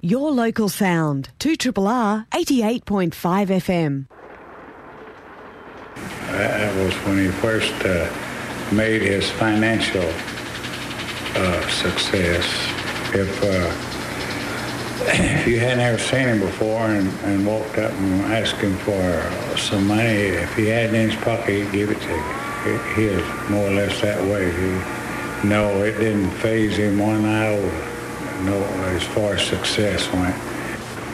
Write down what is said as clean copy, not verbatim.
Your local sound, 2RRR 88.5 FM. That was when he first made his financial success. If you hadn't ever seen him before and walked up and asked him for some money, if he had it in his pocket, he'd give it to you. He was more or less that way. No, it didn't faze him one iota. No, as far as success went.